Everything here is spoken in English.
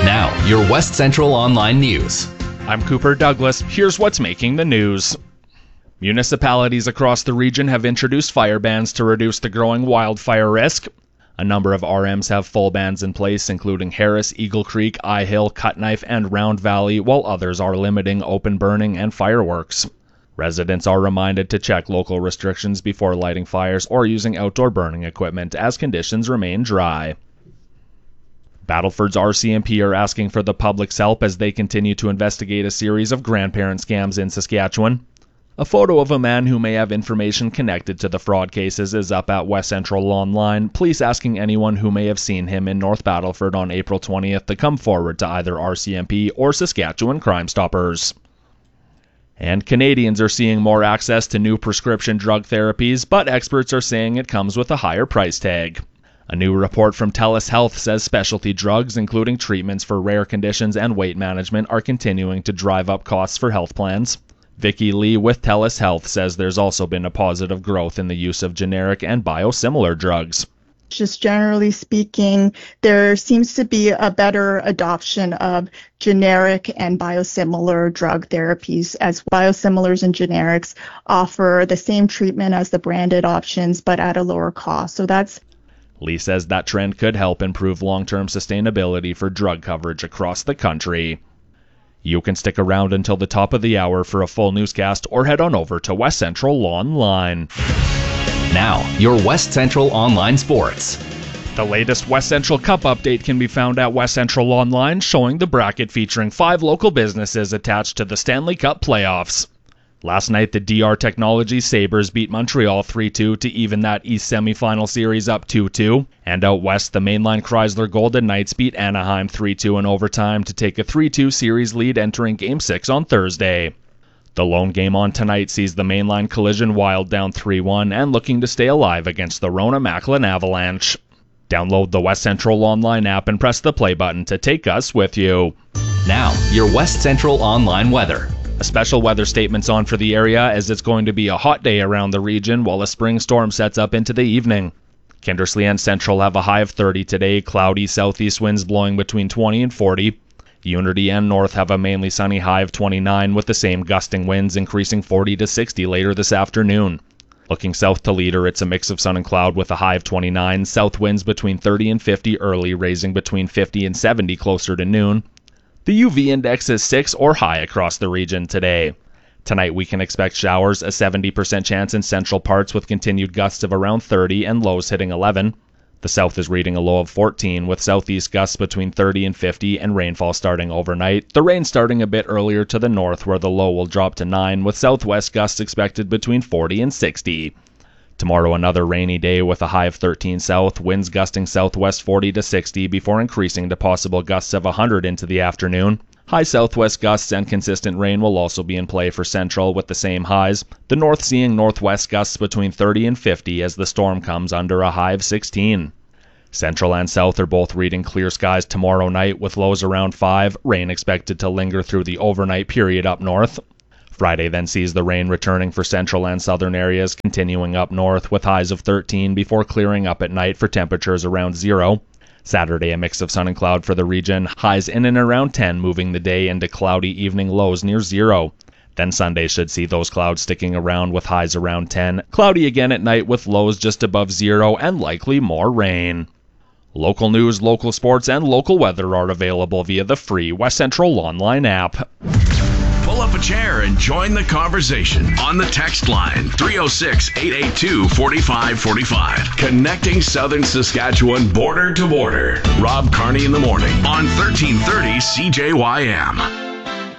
Now, your West Central Online News. I'm Cooper Douglas. Here's what's making the news. Municipalities across the region have introduced fire bans to reduce the growing wildfire risk. A number of RMs have full bans in place, including Harris, Eagle Creek, Eyehill, Cutknife, and Round Valley, while others are limiting open burning and fireworks. Residents are reminded to check local restrictions before lighting fires or using outdoor burning equipment as conditions remain dry. Battleford's RCMP are asking for the public's help as they continue to investigate a series of grandparent scams in Saskatchewan. A photo of a man who may have information connected to the fraud cases is up at West Central Online, police asking anyone who may have seen him in North Battleford on April 20th to come forward to either RCMP or Saskatchewan Crime Stoppers. And Canadians are seeing more access to new prescription drug therapies, but experts are saying it comes with a higher price tag. A new report from TELUS Health says specialty drugs, including treatments for rare conditions and weight management, are continuing to drive up costs for health plans. Vicky Lee with TELUS Health says there's also been a positive growth in the use of generic and biosimilar drugs. Just generally speaking, there seems to be a better adoption of generic and biosimilar drug therapies, as biosimilars and generics offer the same treatment as the branded options, but at a lower cost. So that's Lee says that trend could help improve long-term sustainability for drug coverage across the country. You can stick around until the top of the hour for a full newscast or head on over to West Central Online. Now, your West Central Online Sports. The latest West Central Cup update can be found at West Central Online, showing the bracket featuring 5 local businesses attached to the Stanley Cup playoffs. Last night, the DR Technology Sabres beat Montreal 3-2 to even that East semifinal series up 2-2. And out west, the Mainline Chrysler Golden Knights beat Anaheim 3-2 in overtime to take a 3-2 series lead entering Game 6 on Thursday. The lone game on tonight sees the Mainline Collision Wild down 3-1 and looking to stay alive against the Rona-Macklin Avalanche. Download the West Central Online app and press the play button to take us with you. Now, your West Central Online weather. A special weather statement's on for the area as it's going to be a hot day around the region while a spring storm sets up into the evening. Kindersley and Central have a high of 30 today, cloudy southeast winds blowing between 20 and 40. Unity and North have a mainly sunny high of 29 with the same gusting winds increasing 40 to 60 later this afternoon. Looking south to Leader, it's a mix of sun and cloud with a high of 29, south winds between 30 and 50 early, raising between 50 and 70 closer to noon. The UV index is 6 or high across the region today. Tonight we can expect showers, a 70% chance in central parts with continued gusts of around 30 and lows hitting 11. The south is reading a low of 14 with southeast gusts between 30 and 50 and rainfall starting overnight. The rain starting a bit earlier to the north where the low will drop to 9 with southwest gusts expected between 40 and 60. Tomorrow another rainy day with a high of 13 south, winds gusting southwest 40 to 60 before increasing to possible gusts of 100 into the afternoon. High southwest gusts and consistent rain will also be in play for central with the same highs. The north seeing northwest gusts between 30 and 50 as the storm comes under a high of 16. Central and south are both reading clear skies tomorrow night with lows around 5, rain expected to linger through the overnight period up north. Friday then sees the rain returning for central and southern areas, continuing up north with highs of 13 before clearing up at night for temperatures around 0. Saturday, a mix of sun and cloud for the region, highs in and around 10, moving the day into cloudy evening lows near 0. Then Sunday should see those clouds sticking around with highs around 10, cloudy again at night with lows just above 0 and likely more rain. Local news, local sports, and local weather are available via the free West Central Online app. Pull up a chair and join the conversation on the text line 306-882-4545. Connecting Southern Saskatchewan border to border. Rob Carney in the morning on 1330 CJYM.